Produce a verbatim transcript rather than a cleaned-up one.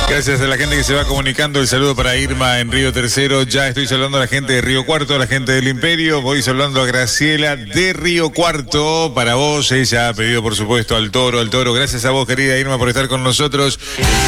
Gracias a la gente que se va comunicando. El saludo para Irma en Río Tercero. Ya estoy saludando a la gente de Río Cuarto, a la gente del Imperio. Voy saludando a Graciela de Río Cuarto. Para vos, ella ha pedido por supuesto al Toro, al Toro. Gracias a vos, querida Irma, por estar con nosotros.